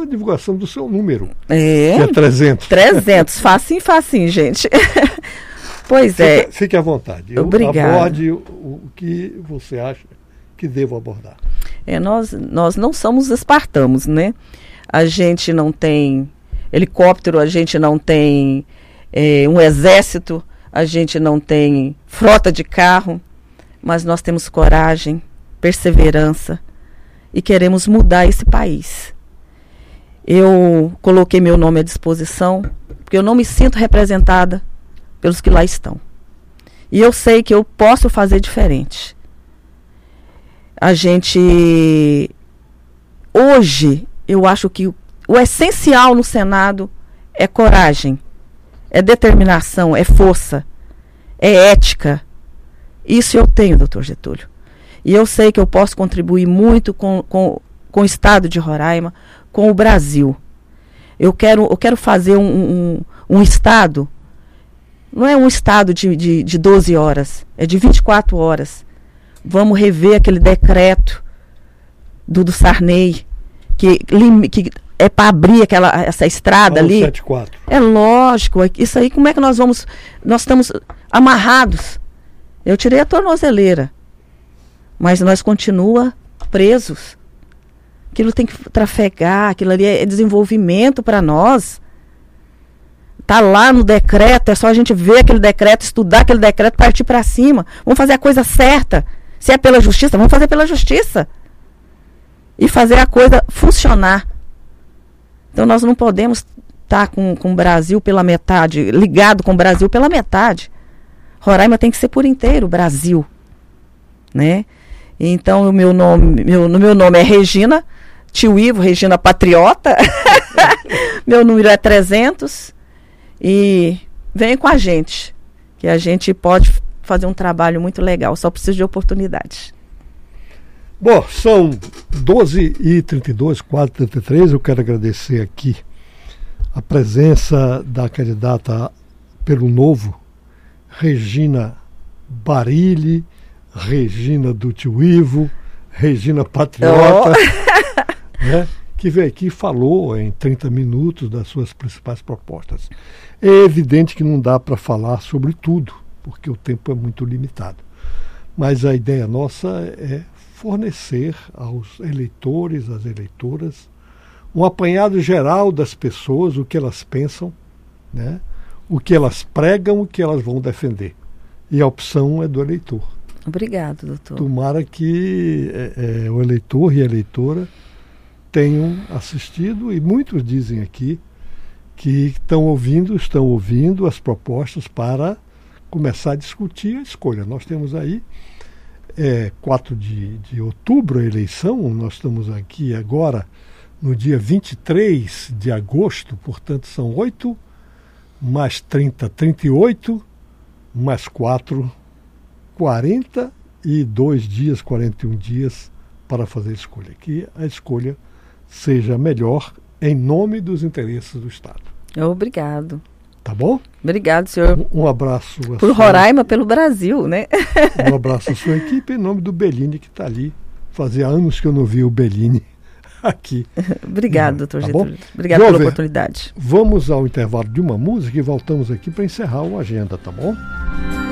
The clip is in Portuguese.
divulgação do seu número. Que é 300. 300, facinho, facinho, gente. Pois é. Fique à vontade. Obrigada. Aborde o que você acha que devo abordar. Nós não somos espartanos, né? A gente não tem helicóptero, a gente não tem um exército, a gente não tem frota de carro, mas nós temos coragem, perseverança e queremos mudar esse país. Eu coloquei meu nome à disposição porque eu não me sinto representada pelos que lá estão. E eu sei que eu posso fazer diferente. A gente, hoje, eu acho que o essencial no Senado é coragem, é determinação, é força, é ética. Isso eu tenho, doutor Getúlio. E eu sei que eu posso contribuir muito com o Estado de Roraima, com o Brasil. Eu quero fazer um Estado, não é um Estado de 12 horas, é de 24 horas. Vamos rever aquele decreto do Sarney, que é para abrir essa estrada ali. 174. É lógico, isso aí, como é que nós vamos... Nós estamos amarrados. Eu tirei a tornozeleira, mas nós continua presos. Aquilo tem que trafegar, aquilo ali é desenvolvimento para nós. Está lá no decreto, é só a gente ver aquele decreto, estudar aquele decreto, partir para cima. Vamos fazer a coisa certa. Se é pela justiça, vamos fazer pela justiça. E fazer a coisa funcionar. Então nós não podemos estar com o Brasil pela metade, ligado com o Brasil pela metade. Roraima tem que ser por inteiro Brasil, né? Então o meu nome é Regina, tio Ivo, Regina Patriota. Meu número é 300. E vem com a gente, que a gente pode fazer um trabalho muito legal, só precisa de oportunidades. Bom, são 12h32, quase 33. Eu quero agradecer aqui a presença da candidata pelo Novo, Regina Barilli, Regina do Tio Ivo, Regina Patriota, né, que veio aqui e falou em 30 minutos das suas principais propostas. É evidente que não dá para falar sobre tudo, porque o tempo é muito limitado. Mas a ideia nossa é fornecer aos eleitores, às eleitoras, um apanhado geral das pessoas, o que elas pensam, né? O que elas pregam, o que elas vão defender. E a opção é do eleitor. Obrigado, doutor. Tomara que o eleitor e a eleitora tenham assistido, e muitos dizem aqui que estão ouvindo as propostas para começar a discutir a escolha. Nós temos aí 4 de outubro a eleição, nós estamos aqui agora no dia 23 de agosto, portanto são 8 mais 30, 38, mais 4, 42 dias, 41 dias para fazer a escolha. Que a escolha seja melhor em nome dos interesses do Estado. Obrigado. Tá bom? Obrigado, senhor. Um abraço. Por Roraima, pelo Brasil, né? Um abraço à sua equipe em nome do Bellini, que está ali. Fazia anos que eu não vi o Bellini aqui. Obrigado, doutor Getúlio. Obrigado pela oportunidade. Vamos ao intervalo de uma música e voltamos aqui para encerrar o Agenda, tá bom?